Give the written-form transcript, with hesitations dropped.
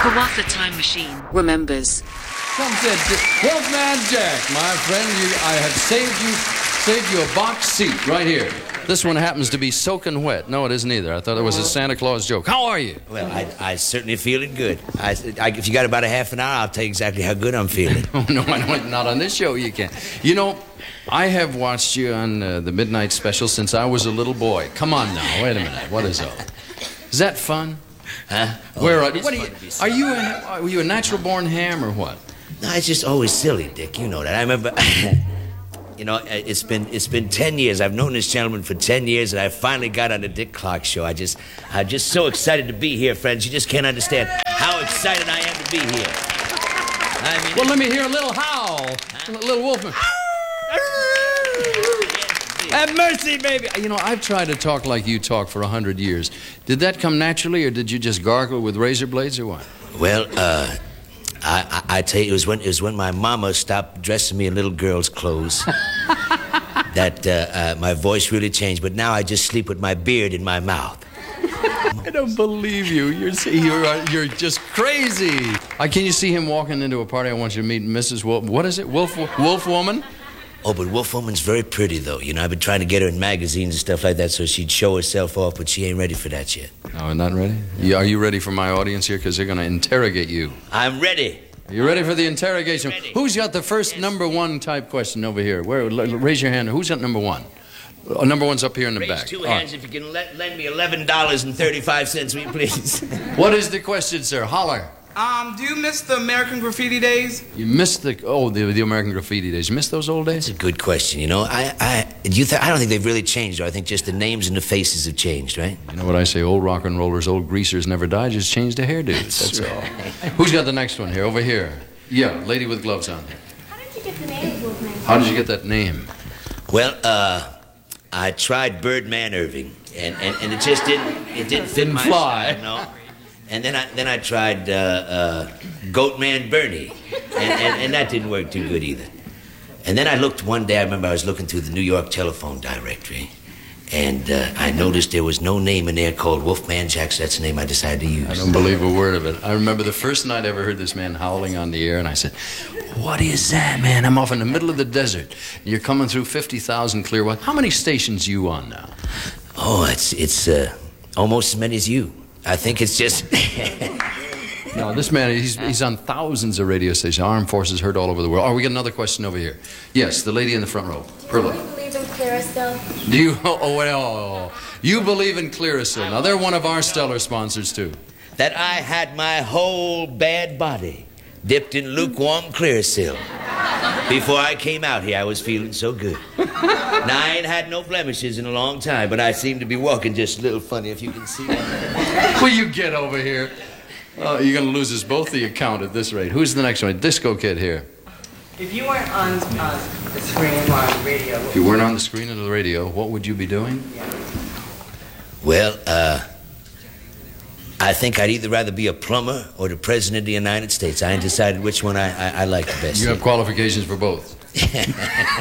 For what the Time Machine remembers. Some said, Wolfman Jack, my friend, I have saved you a box seat right here. This one happens to be soaking wet. No, it isn't either. I thought it was a Santa Claus joke. How are you? Well, I certainly feeling good. If you got about a half an hour, I'll tell you exactly how good I'm feeling. Oh, no, not on this show you can't. You know, I have watched you on the Midnight Special since I was a little boy. Come on now, wait a minute. What is up? Is that fun? Huh? Where are you a natural-born ham or what? No, it's just always silly, Dick. You know that. I remember, you know, it's been 10 years. I've known this gentleman for 10 years, and I finally got on the Dick Clark show. I'm just so excited to be here, friends. You just can't understand how excited I am to be here. I mean, well, let me hear a little howl. A little wolfman. Have mercy, baby. You know, I've tried to talk like you talk for 100 years. Did that come naturally, or did you just gargle with razor blades, or what? Well, I tell you, it was when my mama stopped dressing me in little girl's clothes that my voice really changed. But now I just sleep with my beard in my mouth. I don't believe you. You're just crazy. Can you see him walking into a party? I want you to meet Mrs. Wolf. What is it? Wolf Woman? Oh, but Wolf Woman's very pretty, though. You know, I've been trying to get her in magazines and stuff like that so she'd show herself off, but she ain't ready for that yet. No, not ready? Are you ready for my audience here? Because they're going to interrogate you. I'm ready. Are you ready for the interrogation? Ready. Who's got the first number one type question over here? Raise your hand. Who's got number one? Number one's up here in the back. Raise two hands if you can lend me $11.35, will you please? What is the question, sir? Holler. Do you miss the American Graffiti days? You missed the American Graffiti days. You miss those old days? That's a good question. You know, I don't think they've really changed. I think just the names and the faces have changed, right? You know what I say? Old rock and rollers, old greasers never die. Just change the hairdos. That's all. Who's got the next one here? Over here. Yeah, lady with gloves on. How did you get the name Wolfman? How did you get that name? Well, I tried Birdman Irving, and it just didn't fit my fly. style, no. And then I tried Goatman Bernie, and that didn't work too good either. And then I looked one day. I remember I was looking through the New York telephone directory, and I noticed there was no name in there called Wolfman Jack. So that's the name I decided to use. I don't believe a word of it. I remember the first night I ever heard this man howling on the air, and I said, "What is that, man? I'm off in the middle of the desert. You're coming through 50,000 clear water. How many stations you on now?" Oh, it's almost as many as you. I think it's just... No, this man, he's on thousands of radio stations. Armed forces heard all over the world. Oh, we got another question over here. Yes, the lady in the front row. Perla. Do you believe in Clearasil? Do you... Oh, well, you believe in Clearasil. Now, they're one of our stellar sponsors, too. That I had my whole bad body dipped in lukewarm Clearasil. Before I came out here, I was feeling so good. Now, I ain't had no blemishes in a long time, but I seem to be walking just a little funny, if you can see that. Will you get over here? Oh, you're going to lose us both the account at this rate. Who's the next one? Disco Kid here. If you weren't on the screen or on the radio... If you weren't on the screen or the radio, what would you be doing? Well, I think I'd either rather be a plumber or the President of the United States. I ain't decided which one I like the best. You have qualifications for both.